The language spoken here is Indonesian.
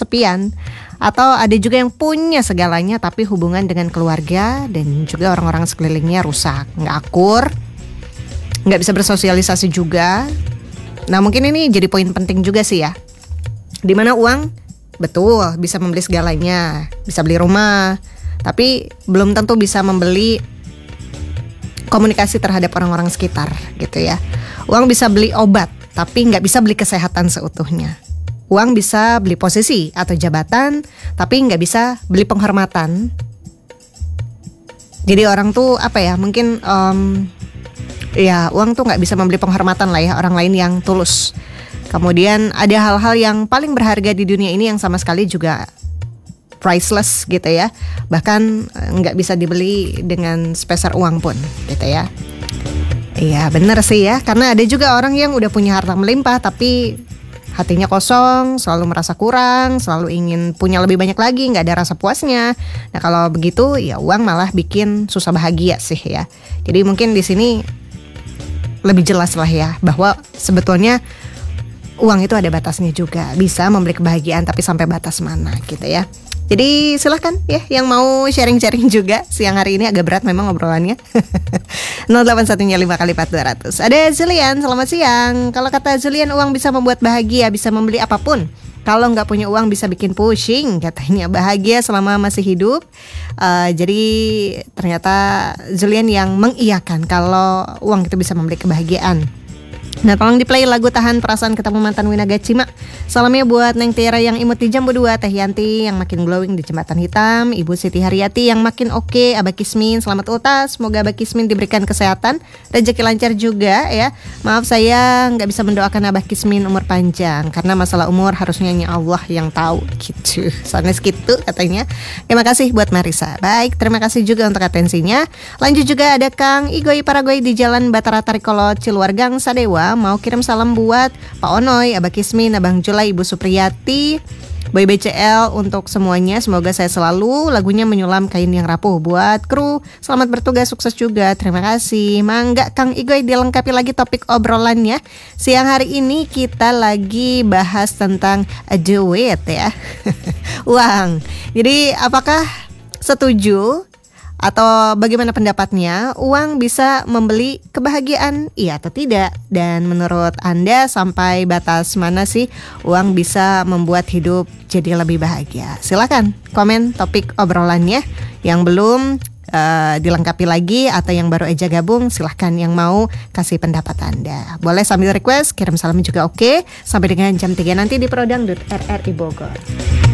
kesepian. Atau ada juga yang punya segalanya tapi hubungan dengan keluarga dan juga orang-orang sekelilingnya rusak, nggak akur, nggak bisa bersosialisasi juga. Nah mungkin ini jadi poin penting juga sih ya, dimana uang betul bisa membeli segalanya, bisa beli rumah, tapi belum tentu bisa membeli komunikasi terhadap orang-orang sekitar gitu ya. Uang bisa beli obat, tapi nggak bisa beli kesehatan seutuhnya. Uang bisa beli posisi atau jabatan, tapi nggak bisa beli penghormatan. Jadi orang tuh apa ya, mungkin ya uang tuh nggak bisa membeli penghormatan lah ya orang lain yang tulus. Kemudian ada hal-hal yang paling berharga di dunia ini yang sama sekali juga priceless gitu ya. Bahkan nggak bisa dibeli dengan sepeser uang pun gitu ya. Iya benar sih ya, karena ada juga orang yang udah punya harta melimpah tapi hatinya kosong, selalu merasa kurang, selalu ingin punya lebih banyak lagi, nggak ada rasa puasnya. Nah kalau begitu ya uang malah bikin susah bahagia sih ya. Jadi mungkin di sini lebih jelas lah ya bahwa sebetulnya uang itu ada batasnya juga, bisa membeli kebahagiaan tapi sampai batas mana gitu ya. Jadi silahkan ya yang mau sharing-sharing juga. Siang hari ini agak berat memang obrolannya. 0815 Ada Zulian, selamat siang. Kalau kata Zulian, uang bisa membuat bahagia, bisa membeli apapun. Kalau nggak punya uang bisa bikin pusing, katanya. Bahagia selama masih hidup. Jadi ternyata Zulian yang mengiyakan kalau uang itu bisa membeli kebahagiaan. Nah tolong di play lagu Tahan Perasaan Ketemu Mantan Winaga Cima. Salamnya buat Neng Tiara yang imut di Jambu 2, Teh Yanti yang makin glowing di Jembatan Hitam, Ibu Siti Haryati yang makin oke, Abah Kismin selamat utas. Semoga Abah Kismin diberikan kesehatan, rezeki lancar juga ya. Maaf saya gak bisa mendoakan Abah Kismin umur panjang, karena masalah umur harusnya hanya Allah yang tahu gitu. Sanes gitu katanya. Terima kasih buat Marisa. Baik, terima kasih juga untuk atensinya. Lanjut juga ada Kang Igoy Paragoy di Jalan Batara Tarikolo Ciluargang Sadewa. Mau kirim salam buat Pak Onoy, Abah Kismin, Abang Julai, Ibu Supriyati, Boy BCL untuk semuanya. Semoga saya selalu. Lagunya Menyulam Kain Yang Rapuh buat kru. Selamat bertugas, sukses juga. Terima kasih. Mangga Kang Igoy dilengkapi lagi topik obrolannya. Siang hari ini kita lagi bahas tentang duit ya. Uang. Jadi apakah setuju atau bagaimana pendapatnya, uang bisa membeli kebahagiaan, iya atau tidak? Dan menurut Anda sampai batas mana sih uang bisa membuat hidup jadi lebih bahagia? Silakan komen topik obrolannya. Yang belum dilengkapi lagi atau yang baru aja gabung, silahkan yang mau kasih pendapat Anda. Boleh sambil request, kirim salam juga oke. Sampai dengan jam 3 nanti di Prodangdut RRI Bogor.